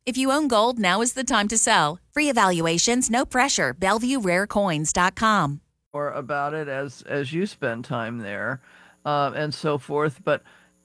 If you own gold, now is the time to sell. Free evaluations, no pressure. BellevueRareCoins.com. Or about it as you spend time there, and so forth. But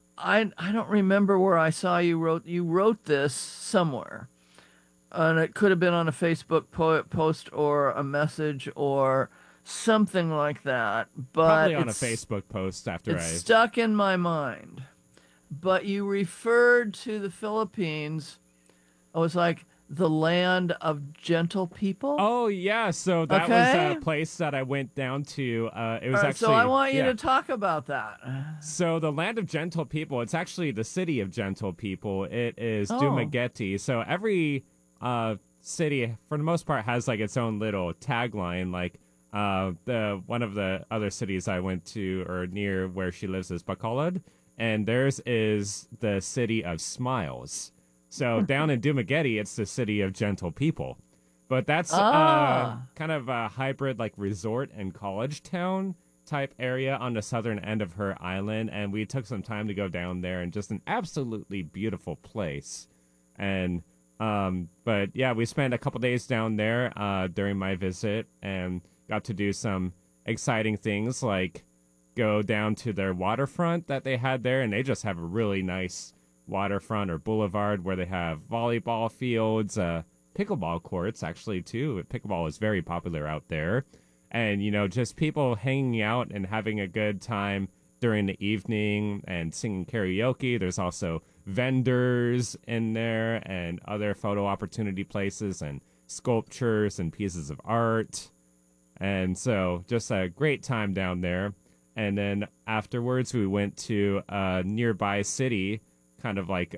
I don't remember where I saw you wrote this somewhere, and it could have been on a Facebook post or a message or something like that. But Probably on a Facebook post after it's stuck in my mind. But you referred to the Philippines. I was like, the land of gentle people. Oh, yeah. So that was a place that I went down to. It was actually. So I want you to talk about that. So the land of gentle people, it's actually the city of gentle people. It is Dumaguete. So every city, for the most part, has like its own little tagline. Like one of the other cities I went to or near where she lives is Bacolod, and theirs is the city of smiles. So down in Dumaguete, it's the city of gentle people. But that's kind of a hybrid, like resort and college town type area on the southern end of her island. And we took some time to go down there, and just an absolutely beautiful place. And but yeah, we spent a couple days down there during my visit and got to do some exciting things, like go down to their waterfront that they had there, and they just have a really nice waterfront or boulevard where they have volleyball fields, pickleball courts actually too. Pickleball is very popular out there, and just people hanging out and having a good time during the evening and singing karaoke. There's also vendors in there and other photo opportunity places and sculptures and pieces of art, and so just a great time down there. And then afterwards we went to a nearby city, kind of like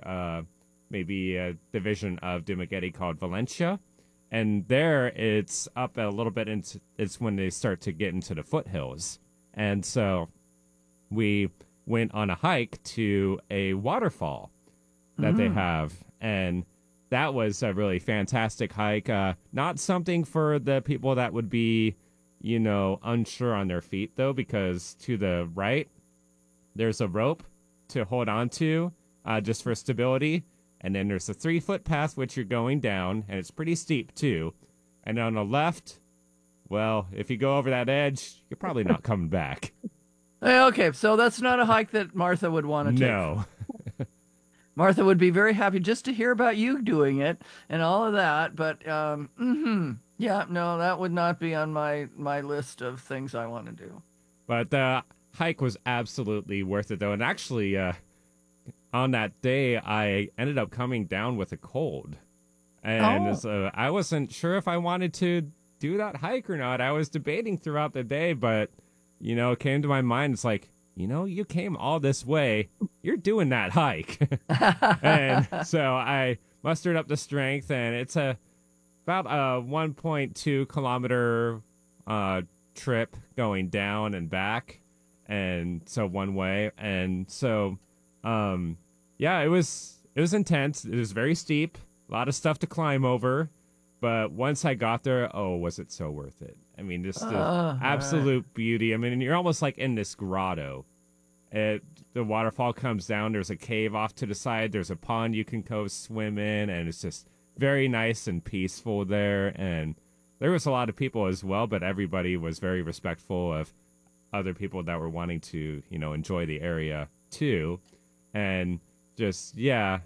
maybe a division of Dumaguete called Valencia. And there it's up a little bit, it's when they start to get into the foothills. And so we went on a hike to a waterfall that they have. And that was a really fantastic hike. Not something for the people that would be, unsure on their feet, though, because to the right, there's a rope to hold on to. Just for stability. And then there's a 3-foot path which you're going down, and it's pretty steep too. And on the left, well, if you go over that edge, you're probably not coming back. Okay, so that's not a hike that Martha would want to take. No. Martha would be very happy just to hear about you doing it and all of that, but yeah, no, that would not be on my list of things I want to do. But the hike was absolutely worth it, though. And actually, on that day, I ended up coming down with a cold. And so I wasn't sure if I wanted to do that hike or not. I was debating throughout the day, but, it came to my mind. It's like, you came all this way. You're doing that hike. And so I mustered up the strength, and it's about a 1.2 kilometer trip going down and back. And so one way. And so, yeah, it was intense. It was very steep, a lot of stuff to climb over. But once I got there, was it so worth it? I mean, just the absolute beauty. I mean, you're almost like in this grotto. The waterfall comes down. There's a cave off to the side. There's a pond you can go swim in, and it's just very nice and peaceful there. And there was a lot of people as well, but everybody was very respectful of other people that were wanting to, enjoy the area too. And just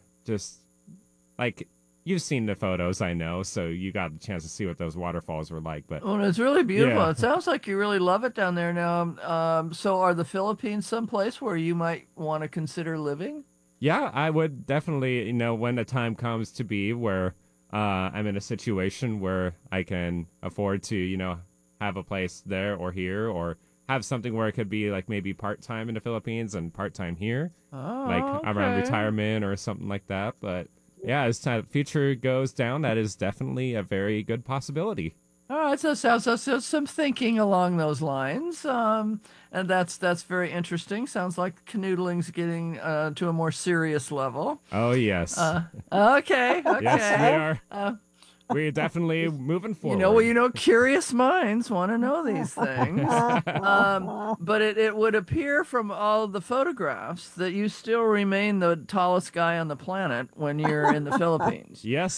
like, you've seen the photos, I know, so you got the chance to see what those waterfalls were like. But it's really beautiful. Yeah. It sounds like you really love it down there now. So are the Philippines someplace where you might want to consider living? Yeah, I would definitely, when the time comes to be where I'm in a situation where I can afford to, have a place there or here, or have something where it could be like maybe part-time in the Philippines and part-time here, around retirement or something like that. But yeah, as the future goes down, that is definitely a very good possibility. All right, so sounds some thinking along those lines, and that's very interesting. Sounds like canoodling's getting to a more serious level. Oh yes. Okay. Yes, we are. We're definitely moving forward. Curious minds want to know these things. But it would appear from all the photographs that you still remain the tallest guy on the planet when you're in the Philippines. Yes,